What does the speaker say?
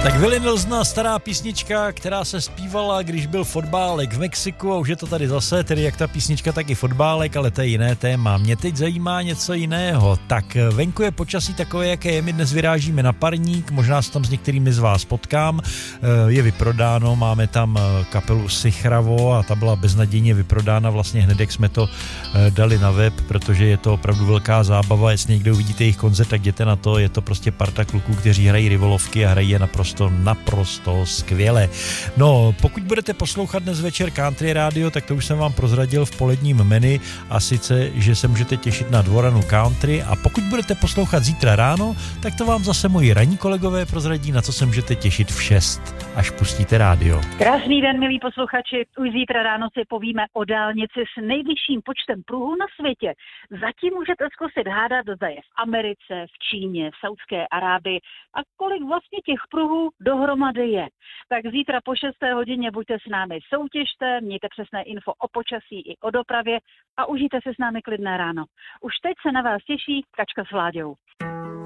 Tak Willie Nelson, stará písnička, která se zpívala, když byl fotbálek v Mexiku, a už je to tady zase, tedy jak ta písnička, tak i fotbálek, ale to je jiné téma. Mě teď zajímá něco jiného. Tak venku je počasí takové, jaké je, my dnes vyrážíme na parník, možná se tam s některými z vás potkám, je vyprodáno, máme tam kapelu Sichravo a ta byla beznadějně vyprodána vlastně hned, jak jsme to dali na web, protože je to opravdu velká zábava, jestli někde uvidíte jejich koncert, tak jděte na to, je to prostě parta kluků, kteří hrají rivolovky a hrají je naprosto skvěle. No, pokud budete poslouchat dnes večer Country Radio, tak to už jsem vám prozradil v poledním menu, a sice, že se můžete těšit na Dvoranu Country, a pokud budete poslouchat zítra ráno, tak to vám zase moji ranní kolegové prozradí, na co se můžete těšit v 6, až pustíte rádio. Krásný den, milí posluchači. Už zítra ráno si povíme o dálnici s nejvyšším počtem pruhů na světě. Zatím můžete zkusit hádat, zda je v Americe, v Číně, v Saudské Arábii a kolik vlastně těch pruhů dohromady je. Tak zítra po 6. hodině buďte s námi, soutěžte, mějte přesné info o počasí i o dopravě a užijte si s námi klidné ráno. Už teď se na vás těší Kačka s Vláďou.